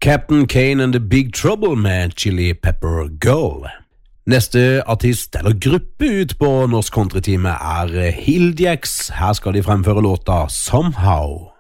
Captain Kane and the Big Trouble med Chili Pepper Girl. Neste artist eller gruppe ut på Norsk Countrytime Hildiax. Her skal de fremføre låta Somehow.